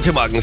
Guten Morgen,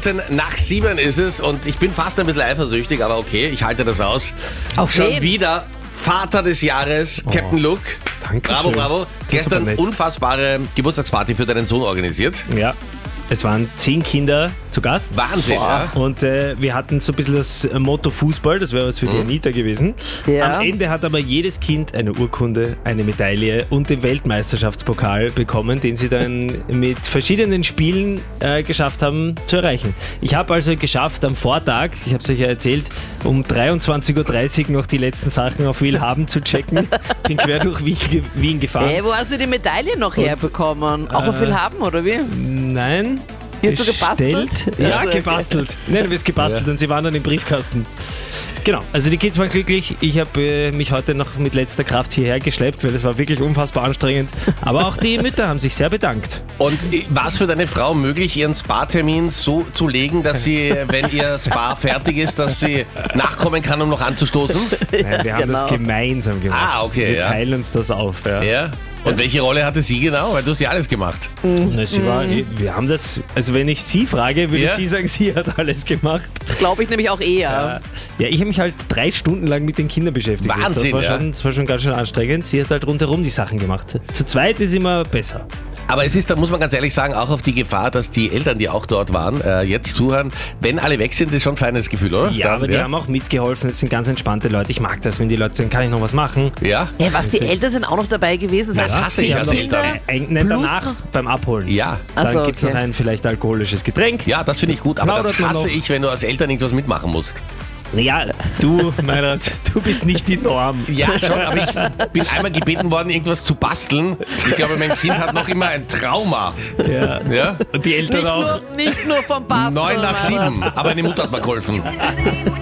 7:07 ist es und ich bin fast ein bisschen eifersüchtig, aber okay, ich halte das aus. Auf Schon wen? wieder Vater des Jahres, Captain Luke. Dankeschön. Bravo. Das ist Gestern aber nett. unfassbare Geburtstagsparty für deinen Sohn organisiert. Ja, es waren 10 Kinder zu Gast. Wahnsinn, ja? Und wir hatten so ein bisschen das Motto Fußball, das wäre was für die Anita gewesen. Ja. Am Ende hat aber jedes Kind eine Urkunde, eine Medaille und den Weltmeisterschaftspokal bekommen, den sie dann mit verschiedenen Spielen geschafft haben zu erreichen. Ich habe also geschafft am Vortag, ich habe es euch ja erzählt, um 23.30 Uhr noch die letzten Sachen auf Willhaben zu checken. Bin quer durch Wien gefahren. Hey, wo hast du die Medaille noch herbekommen? Auch auf Willhaben, oder wie? Nein. Die hast du gebastelt? Ja, Also, okay. gebastelt. Nein, du bist gebastelt und sie waren dann im Briefkasten. Genau, also die Kids waren glücklich. Ich habe mich heute noch mit letzter Kraft hierher geschleppt, weil es war wirklich unfassbar anstrengend. Aber auch die Mütter haben sich sehr bedankt. Und war es für deine Frau möglich, ihren Spa-Termin so zu legen, dass sie, wenn ihr Spa fertig ist, dass sie nachkommen kann, um noch anzustoßen? Nein, wir haben genau. das gemeinsam gemacht. Ah, okay, Wir ja. teilen uns das auf. Ja. Ja. Und welche Rolle hatte sie genau? Weil du hast ja alles gemacht. Na, sie war, wir haben das, also wenn ich sie frage, würde Ja? sie sagen, sie hat alles gemacht. Das glaube ich nämlich auch eher. Ja, ich habe mich halt 3 Stunden lang mit den Kindern beschäftigt. Wahnsinn, das war schon ganz schön anstrengend. Sie hat halt rundherum die Sachen gemacht. Zu zweit ist immer besser. Aber es ist, da muss man ganz ehrlich sagen, auch auf die Gefahr, dass die Eltern, die auch dort waren, jetzt zuhören. Wenn alle weg sind, ist schon ein feines Gefühl, oder? Ja, Dann, aber die haben auch mitgeholfen. Das sind ganz entspannte Leute. Ich mag das, wenn die Leute sagen, kann ich noch was machen? Ja? Ja, was, die Eltern sind auch noch dabei gewesen? Das Das heißt, hasse ich 10 als Kinder Eltern. Nicht plus danach, noch- beim Abholen. Ja. Dann Ach so, gibt es okay. noch ein vielleicht alkoholisches Getränk. Ja, das finde ich gut, aber das Plaudert man hasse noch? ich, wenn du als Eltern irgendwas mitmachen musst. Ja, du, Meinrad, du bist nicht die Norm. Ja, schon, aber ich bin einmal gebeten worden, irgendwas zu basteln. Ich glaube, mein Kind hat noch immer ein Trauma. Ja. Ja? Und die Eltern auch. Nicht nur vom Basteln. 9 nach 7, aber eine Mutter hat mir geholfen.